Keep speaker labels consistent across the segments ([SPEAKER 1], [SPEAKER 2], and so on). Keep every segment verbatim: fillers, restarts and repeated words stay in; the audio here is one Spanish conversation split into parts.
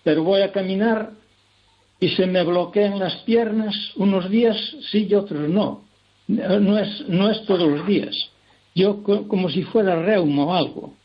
[SPEAKER 1] pero voy a caminar y se me bloquean las piernas, unos días sí y otros no. No es, no es todos los días. Yo como si fuera reuma o algo.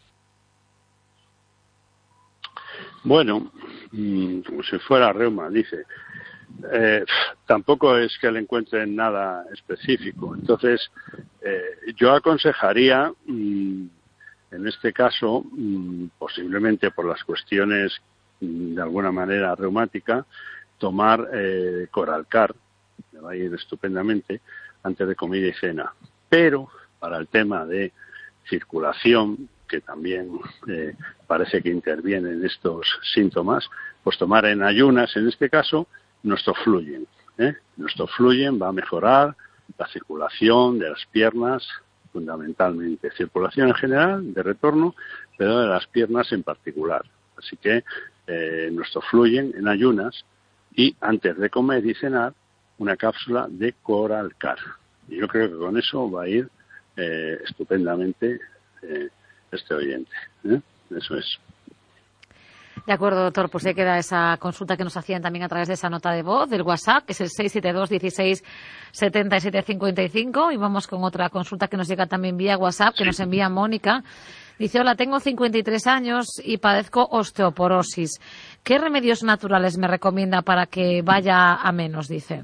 [SPEAKER 2] Bueno, como si fuera reuma, dice. Eh, tampoco es que le encuentren nada específico. Entonces, eh, yo aconsejaría, mmm, en este caso, mmm, posiblemente por las cuestiones mmm, de alguna manera reumática, tomar eh, Coralcar, me va a ir estupendamente, antes de comida y cena. Pero para el tema de circulación, que también eh, parece que interviene en estos síntomas, pues tomar en ayunas, en este caso, nuestro Fluyen. ¿eh? Nuestro Fluyen va a mejorar la circulación de las piernas, fundamentalmente. Circulación en general, de retorno, pero de las piernas en particular. Así que eh, nuestro Fluyen en ayunas y antes de comer y cenar, una cápsula de Coralcar. Y yo creo que con eso va a ir eh, estupendamente eh, este oyente. ¿eh? Eso es.
[SPEAKER 3] De acuerdo, doctor. Pues ya queda esa consulta que nos hacían también a través de esa nota de voz del WhatsApp, que es el seis siete dos, dieciséis, setenta y siete cincuenta y cinco. Y vamos con otra consulta que nos llega también vía WhatsApp, que sí. Nos envía Mónica. Dice, hola, tengo cincuenta y tres años y padezco osteoporosis. ¿Qué remedios naturales me recomienda para que vaya a menos? Dice.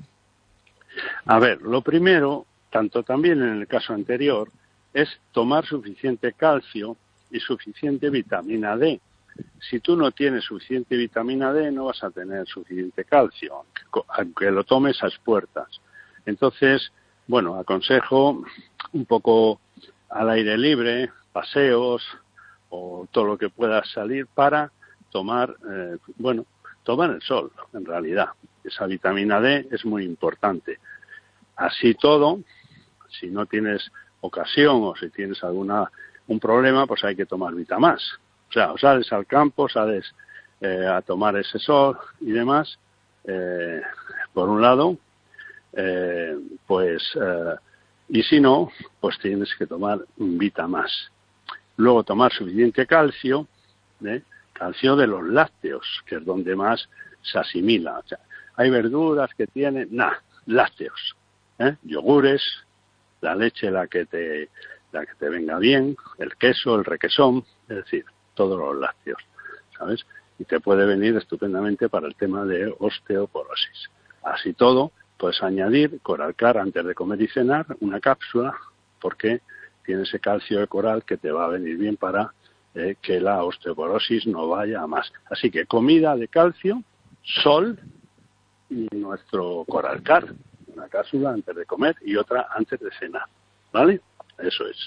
[SPEAKER 2] A ver, lo primero, tanto también en el caso anterior, es tomar suficiente calcio y suficiente vitamina D. Si tú no tienes suficiente vitamina D, no vas a tener suficiente calcio, aunque, aunque lo tomes a expuertas. Entonces, bueno, aconsejo un poco al aire libre, paseos o todo lo que pueda salir para tomar, eh, bueno, tomar el sol, en realidad. Esa vitamina D es muy importante. Así todo, si no tienes ocasión o si tienes alguna un problema, pues hay que tomar Vitamás. O sea, o sales al campo, sales eh, a tomar ese sol y demás, eh, por un lado, eh, pues, eh, y si no, pues tienes que tomar un Vitamás. Luego tomar suficiente calcio, ¿eh? calcio de los lácteos, que es donde más se asimila. O sea, hay verduras que tienen, nada, lácteos, ¿eh? yogures, la leche la que te la que te venga bien, el queso, el requesón, es decir, todos los lácteos, ¿sabes? Y te puede venir estupendamente para el tema de osteoporosis. Así todo, puedes añadir Coralcar antes de comer y cenar, una cápsula, porque tiene ese calcio de coral que te va a venir bien para eh, que la osteoporosis no vaya a más. Así que comida de calcio, sol y nuestro Coralcar, una cápsula antes de comer y otra antes de cenar, ¿vale? Eso es.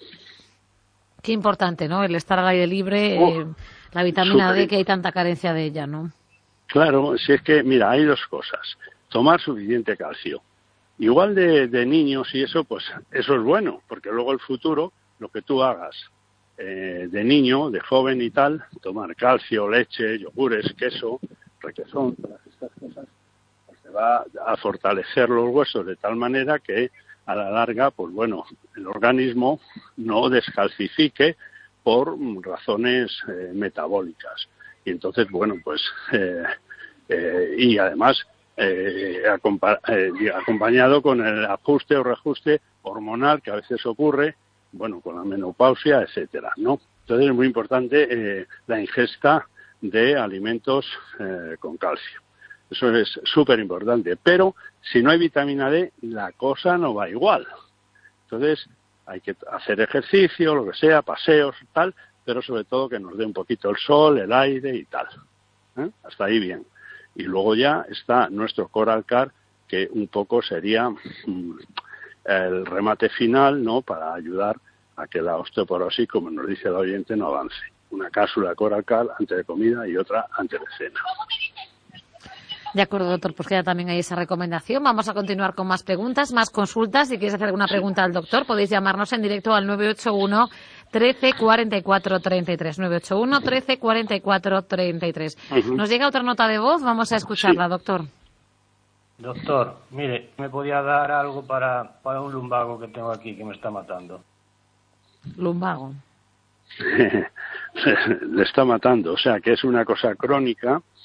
[SPEAKER 3] Qué importante, ¿no? El estar al aire libre,
[SPEAKER 2] oh,
[SPEAKER 3] eh, la vitamina
[SPEAKER 2] super.
[SPEAKER 3] D, que hay tanta carencia de ella, ¿no?
[SPEAKER 2] Claro, si es que, mira, hay dos cosas. Tomar suficiente calcio. Igual de, de niños y eso, pues eso es bueno, porque luego el futuro, lo que tú hagas eh, de niño, de joven y tal, tomar calcio, leche, yogures, queso, requesón, todas estas cosas, pues te va a fortalecer los huesos de tal manera que a la larga, pues bueno, el organismo no descalcifique por razones eh, metabólicas. Y entonces, bueno, pues, eh, eh, y además eh, acompa eh, acompañado con el ajuste o reajuste hormonal que a veces ocurre, bueno, con la menopausia, etcétera, ¿no? Entonces es muy importante eh, la ingesta de alimentos eh, con calcio. Eso es súper importante. Pero si no hay vitamina D, la cosa no va igual. Entonces hay que hacer ejercicio, lo que sea, paseos, tal, pero sobre todo que nos dé un poquito el sol, el aire y tal. ¿Eh? Hasta ahí bien. Y luego ya está nuestro Coralcar, que un poco sería mm, el remate final, ¿no?, para ayudar a que la osteoporosis, como nos dice el oyente, no avance. Una cápsula de Coralcar antes de comida y otra antes de cena.
[SPEAKER 3] De acuerdo, doctor, pues queda también ahí esa recomendación. Vamos a continuar con más preguntas, más consultas. Si quieres hacer alguna pregunta al doctor, podéis llamarnos en directo al nueve ocho uno, trece, cuarenta y cuatro, treinta y tres. nueve ocho uno, trece, cuarenta y cuatro, treinta y tres. Uh-huh. Nos llega otra nota de voz, vamos a escucharla, sí. Doctor.
[SPEAKER 4] Doctor, mire, ¿me podía dar algo para, para un lumbago que tengo aquí que me está matando?
[SPEAKER 3] Lumbago.
[SPEAKER 2] Le está matando, o sea que es una cosa crónica